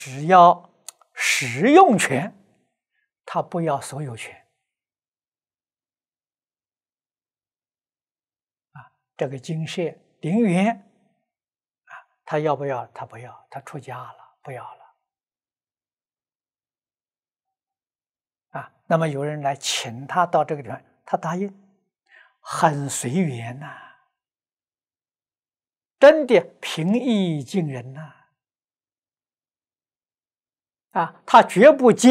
只要使用权，他不要所有权。这个精舍陵园，他要不要？他不要，他出家了，不要了。那么有人来请他到这个地方，他答应，很随缘呐，真的平易近人呐，他绝不接